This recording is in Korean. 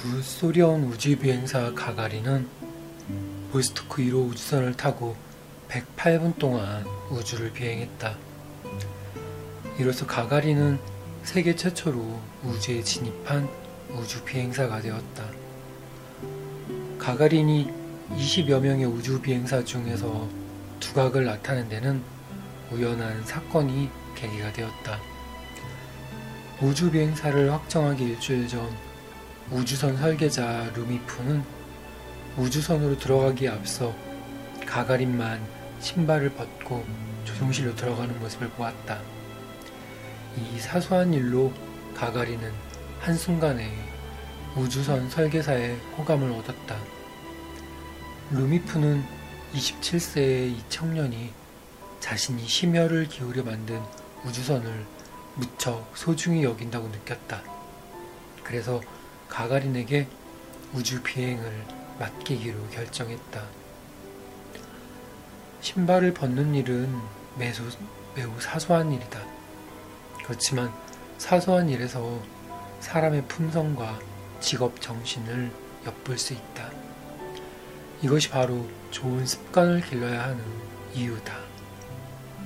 구소련 우주비행사 가가린은 보스토크 1호 우주선을 타고 108분 동안 우주를 비행했다. 이로써 가가린은 세계 최초로 우주에 진입한 우주 비행사가 되었다. 가가린이 20여 명의 우주 비행사 중에서 두각을 나타낸 데는 우연한 사건이 계기가 되었다. 우주 비행사를 확정하기 일주일 전 우주선 설계자 루미프는 우주선으로 들어가기에 앞서 가가린만 신발을 벗고 조종실로 들어가는 모습을 보았다. 이 사소한 일로 가가린은 한순간에 우주선 설계사의 호감을 얻었다. 루미프는 27세의 이 청년이 자신이 심혈을 기울여 만든 우주선을 무척 소중히 여긴다고 느꼈다. 그래서 가가린에게 우주 비행을 맡기기로 결정했다. 신발을 벗는 일은 매우 사소한 일이다. 그렇지만 사소한 일에서 사람의 품성과 직업 정신을 엿볼 수 있다. 이것이 바로 좋은 습관을 길러야 하는 이유다.